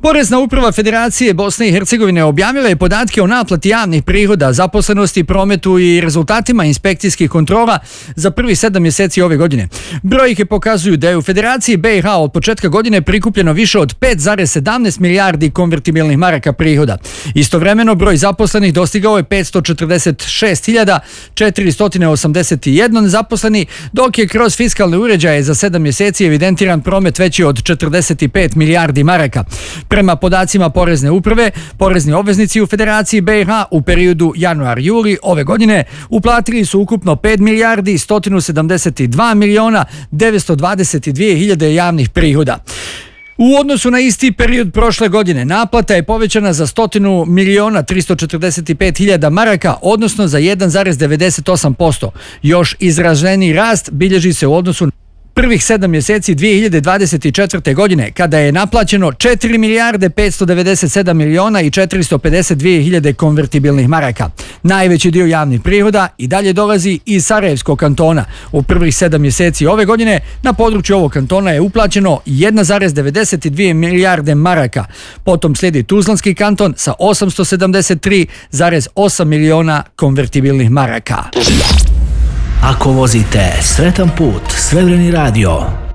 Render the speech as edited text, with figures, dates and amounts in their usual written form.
Porezna uprava Federacije Bosne i Hercegovine objavila je podatke o naplati javnih prihoda, zaposlenosti, prometu i rezultatima inspekcijskih kontrola za prvih 7 mjeseci ove godine. Brojke pokazuju da je u Federaciji BiH od početka godine prikupljeno više od 5,17 milijardi konvertibilnih maraka prihoda. Istovremeno broj zaposlenih dostigao je 546.481 zaposleni, dok je kroz fiskalne uređaje za 7 mjeseci evidentiran promet veći od 45 milijardi maraka. Prema podacima Porezne uprave, porezni obveznici u Federaciji BiH u periodu januar-juli ove godine uplatili su ukupno 5 milijardi 172 miliona 922 hiljade javnih prihoda. U odnosu na isti period prošle godine naplata je povećana za 100 miliona 345 hiljada maraka, odnosno za 1,98%. Još izraženiji rast bilježi se u odnosu na prvih 7 mjeseci 2024. godine, kada je naplaćeno 4 milijarde 597 miliona i 452 hiljade konvertibilnih maraka. Najveći dio javnih prihoda i dalje dolazi iz Sarajevskog kantona. U prvih 7 mjeseci ove godine na području ovog kantona je uplaćeno 1,92 milijarde maraka. Potom slijedi Tuzlanski kanton sa 873,8 miliona konvertibilnih maraka. Ako vozite Sretan put, Srebreni radio.